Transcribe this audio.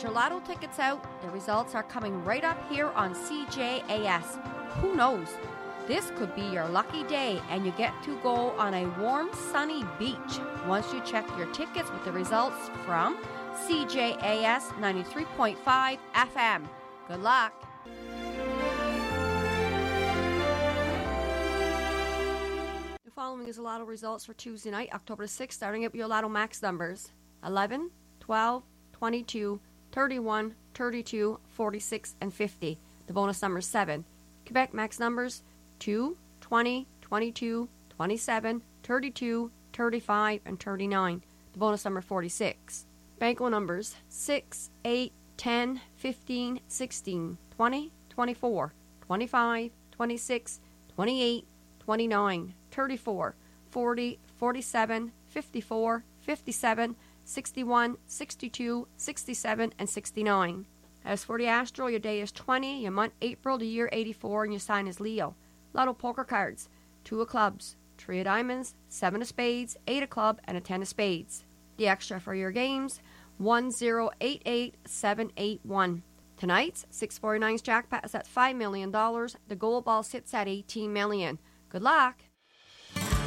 your lotto tickets out. The results are coming right up here on CJAS. Who knows? This could be your lucky day and you get to go on a warm, sunny beach once you check your tickets with the results from CJAS 93.5 FM. Good luck. The following is the lotto results for Tuesday night, October 6th, starting at your lotto max numbers: 11, 12, 22, 31, 32, 46, and 50. The bonus number is 7. Quebec max numbers: 2, 20, 22, 27, 32, 35, and 39. The bonus number 46. Banco numbers: 6, 8, 10, 15, 16, 20, 24, 25, 26, 28, 29, 34, 40, 47, 54, 57, 61, 62, 67, and 69. As for the astro, your day is 20, your month April, the year 84, and your sign is Leo. Lotto poker cards: 2 of clubs, 3 of diamonds, 7 of spades, 8 of club, and a 10 of spades. The extra for your games: 1088781. Tonight's 649's jackpot is at $5 million. The gold ball sits at $18 million. Good luck.